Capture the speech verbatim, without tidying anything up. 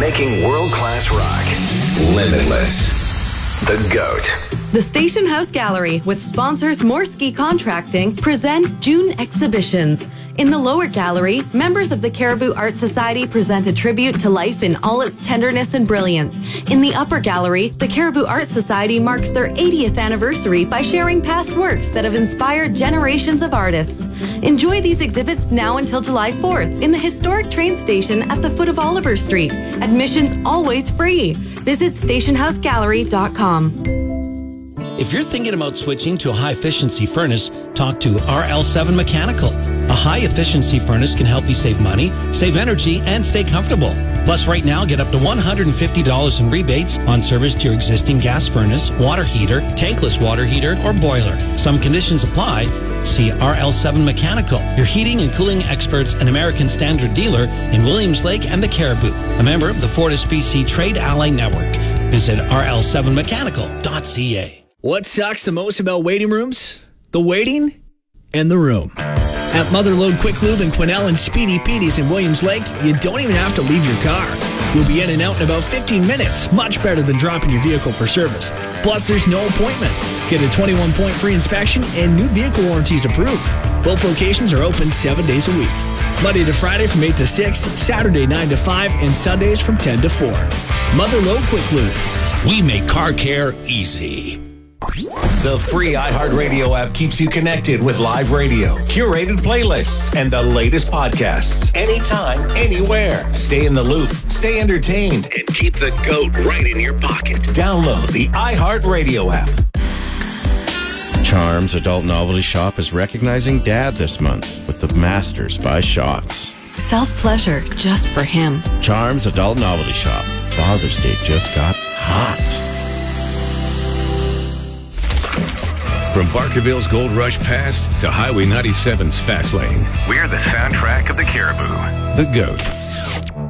making world-class rock limitless. The GOAT. The Station House Gallery, with sponsors Morski Contracting, present June exhibitions. In the lower gallery, members of the Caribou Art Society present a tribute to life in all its tenderness and brilliance. In the upper gallery, the Caribou Art Society marks their eightieth anniversary by sharing past works that have inspired generations of artists. Enjoy these exhibits now until July fourth in the historic train station at the foot of Oliver Street. Admissions always free. Visit station house gallery dot com. If you're thinking about switching to a high-efficiency furnace, talk to R L seven Mechanical. A high-efficiency furnace can help you save money, save energy, and stay comfortable. Plus, right now, get up to one hundred fifty dollars in rebates on service to your existing gas furnace, water heater, tankless water heater, or boiler. Some conditions apply. See R L seven Mechanical, your heating and cooling experts and American Standard dealer in Williams Lake and the Caribou. A member of the Fortis B C Trade Ally Network. Visit R L seven mechanical dot c a. What sucks the most about waiting rooms? The waiting and the room. At Motherlode Quick Lube in Quesnel and Speedy Petey's in Williams Lake, you don't even have to leave your car. You'll be in and out in about fifteen minutes, much better than dropping your vehicle for service. Plus, there's no appointment. Get a twenty-one point free inspection and new vehicle warranties approved. Both locations are open seven days a week. Monday to Friday from eight to six, Saturday nine to five, and Sundays from ten to four. Motherlode Quick Lube. We make car care easy. The free iHeartRadio app keeps you connected with live radio, curated playlists, and the latest podcasts. Anytime, anywhere. Stay in the loop, stay entertained, and keep the GOAT right in your pocket. Download the iHeartRadio app. Charms Adult Novelty Shop is recognizing Dad this month with the Masters by Shots. Self-pleasure just for him. Charms Adult Novelty Shop. Father's Day just got hot. From Barkerville's Gold Rush Pass to Highway ninety-seven's Fast Lane, We're the soundtrack of the Caribou. the GOAT.